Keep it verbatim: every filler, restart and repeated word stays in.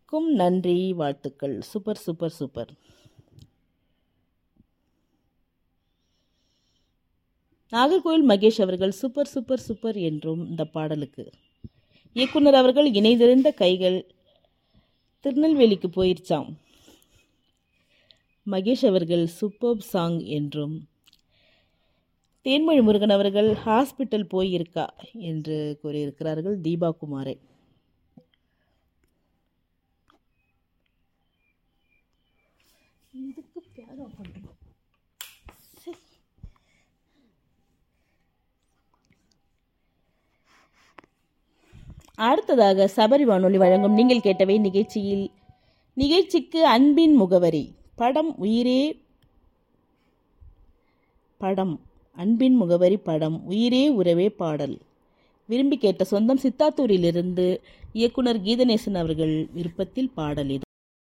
அனைவருக்கும் நன்றி, வாழ்த்துக்கள். Super super super. Nagercoil Mahesh அவர்கள் சூப்பர் சூப்பர் சூப்பர் என்றும் இந்த பாடலுக்கு. இயக்குனர் அவர்கள் இணைந்திருந்த கைகள் திருநெல்வேலிக்கு போயிருச்சாம். மகேஷ் அவர்கள் சூப்பர் சாங் என்றும், தேன்மொழி முருகன் அவர்கள் ஹாஸ்பிட்டல் போயிருக்கா என்று கூறியிருக்கிறார்கள். தீபா குமாரே. இதுக்கு பேரா பண்றோம். அடுத்ததாக சபரி வானொலி வழங்கும் நீங்கள் கேட்டவை நிகழ்ச்சியில் நிகழ்ச்சிக்கு அன்பின் முகவரி படம் உயிரே படம் அன்பின் முகவரி படம் உயிரே உறவே பாடல் விரும்பி கேட்ட சொந்தம் சித்தாத்தூரிலிருந்து இயக்குனர் கீதநேசன் அவர்கள் விருப்பத்தில் பாடல் இது.